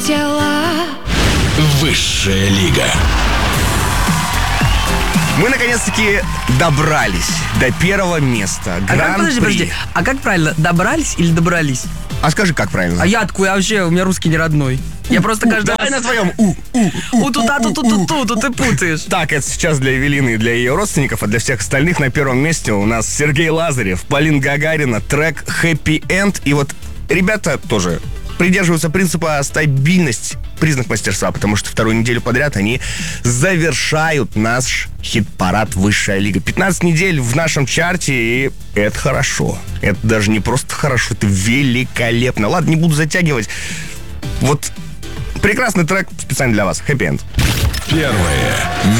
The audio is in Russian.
Тела. Высшая лига. Мы наконец-таки добрались до первого места. Подожди. А как правильно? Добрались или добрались? А скажи, как правильно? А я откуда? Я вообще, у меня русский не родной. Я просто каждый Давай раз... на твоем У-ту-та-ту-ту-ту-ту, ты путаешь. Так, это сейчас для Эвелины и для ее родственников, а для всех остальных на первом месте у нас Сергей Лазарев, Полина Гагарина, трек «Happy End». И вот ребята тоже придерживаются принципа стабильность, признак мастерства, потому что вторую неделю подряд они завершают наш хит-парад «Высшая лига». 15 недель в нашем чарте, и это хорошо. Это даже не просто хорошо, это великолепно. Ладно, не буду затягивать. Вот прекрасный трек специально для вас. «Happy End». Первое